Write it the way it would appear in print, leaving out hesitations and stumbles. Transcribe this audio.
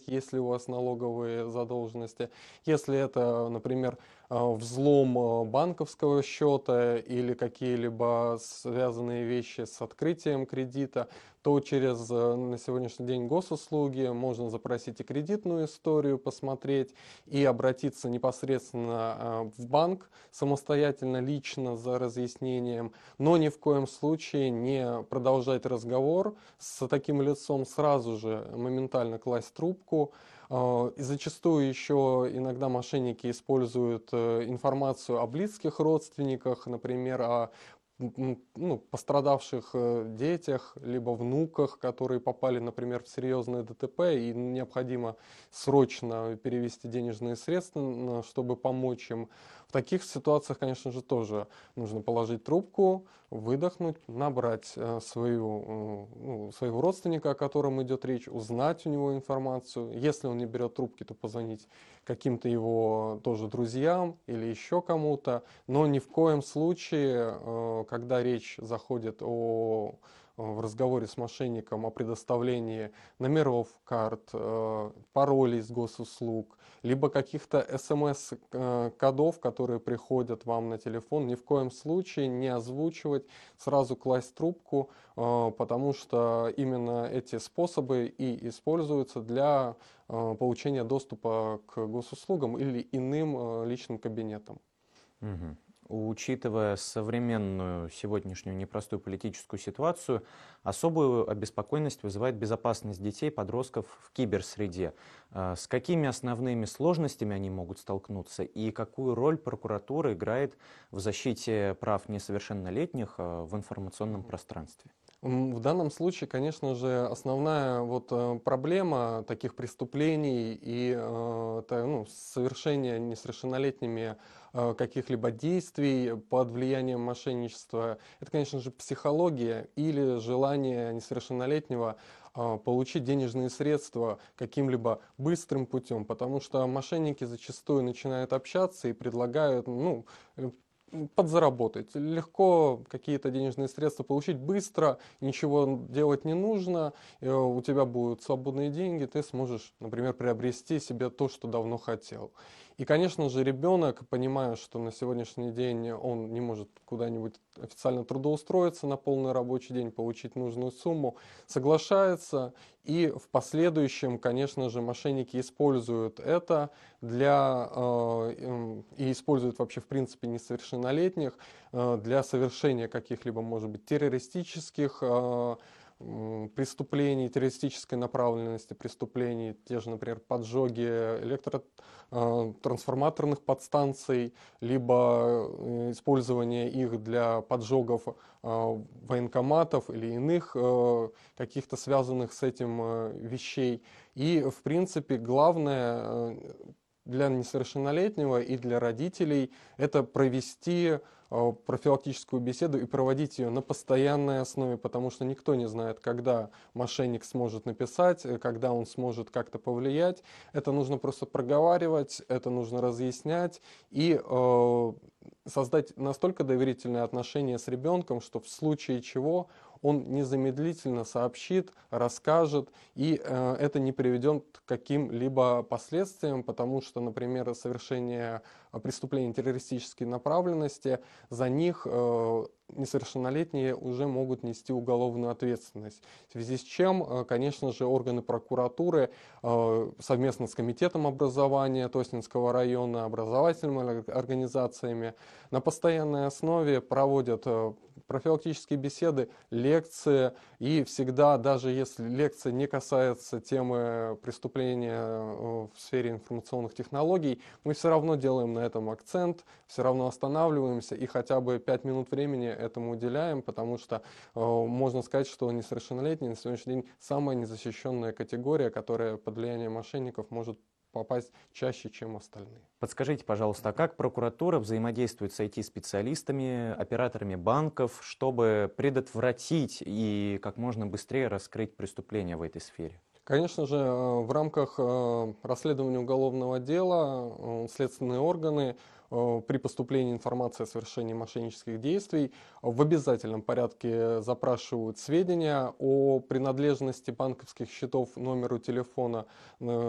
посмотреть, есть ли у вас налоговые задолженности. Если это, например, взлом банковского счета или какие-либо связанные вещи с открытием кредита, то через на сегодняшний день госуслуги можно запросить и кредитную историю, посмотреть и обратиться непосредственно в банк самостоятельно, лично за разъяснением, но ни в коем случае не продолжать разговор с таким лицом, сразу же моментально класть трубку. И зачастую еще иногда мошенники используют информацию о близких родственниках, например, о пострадавших детях, либо внуках, которые попали, например, в серьезное ДТП, и необходимо срочно перевести денежные средства, чтобы помочь им. В таких ситуациях, конечно же, тоже нужно положить трубку, выдохнуть, набрать своего родственника, о котором идет речь, узнать у него информацию. Если он не берет трубки, то позвонить каким-то его тоже друзьям или еще кому-то. Но ни в коем случае, когда речь заходит в разговоре с мошенником о предоставлении номеров карт, паролей с госуслуг, либо каких-то смс-кодов, которые приходят вам на телефон, ни в коем случае не озвучивать, сразу класть трубку, потому что именно эти способы и используются для получения доступа к госуслугам или иным личным кабинетам. Мгм. Учитывая современную сегодняшнюю непростую политическую ситуацию, особую обеспокоенность вызывает безопасность детей, подростков в киберсреде. С какими основными сложностями они могут столкнуться и какую роль прокуратура играет в защите прав несовершеннолетних в информационном пространстве? В данном случае, конечно же, основная проблема таких преступлений и совершения несовершеннолетними каких-либо действий под влиянием мошенничества, это, конечно же, психология или желание несовершеннолетнего получить денежные средства каким-либо быстрым путем, потому что мошенники зачастую начинают общаться и предлагают, подзаработать. Легко какие-то денежные средства получить быстро, ничего делать не нужно, у тебя будут свободные деньги, ты сможешь, например, приобрести себе то, что давно хотел. И, конечно же, ребенок, понимая, что на сегодняшний день он не может куда-нибудь официально трудоустроиться на полный рабочий день, получить нужную сумму, соглашается, и в последующем, конечно же, мошенники используют это и используют вообще в принципе несовершеннолетних для совершения каких-либо, может быть, террористических преступлений, террористической направленности преступлений, те же, например, поджоги трансформаторных подстанций, либо использование их для поджогов военкоматов или иных каких-то связанных с этим вещей. И, в принципе, главное для несовершеннолетнего и для родителей это провести профилактическую беседу и проводить ее на постоянной основе, потому что никто не знает, когда мошенник сможет написать, когда он сможет как-то повлиять. Это нужно просто проговаривать, это нужно разъяснять и создать настолько доверительные отношения с ребенком, что в случае чего он незамедлительно сообщит, расскажет, и это не приведет к каким-либо последствиям, потому что, например, совершение преступлений террористической направленности, за них несовершеннолетние уже могут нести уголовную ответственность. В связи с чем, конечно же, органы прокуратуры совместно с Комитетом образования Тоснинского района, образовательными организациями на постоянной основе проводят профилактические беседы, лекции, и всегда, даже если лекция не касается темы преступления в сфере информационных технологий, мы все равно делаем на этом акцент, все равно останавливаемся и хотя бы 5 минут времени этому уделяем, потому что можно сказать, что несовершеннолетние на сегодняшний день самая незащищенная категория, которая под влиянием мошенников может попасть чаще, чем остальные. Подскажите, пожалуйста, а как прокуратура взаимодействует с IT-специалистами, операторами банков, чтобы предотвратить и как можно быстрее раскрыть преступления в этой сфере? Конечно же, в рамках расследования уголовного дела следственные органы при поступлении информации о совершении мошеннических действий в обязательном порядке запрашивают сведения о принадлежности банковских счетов номеру телефона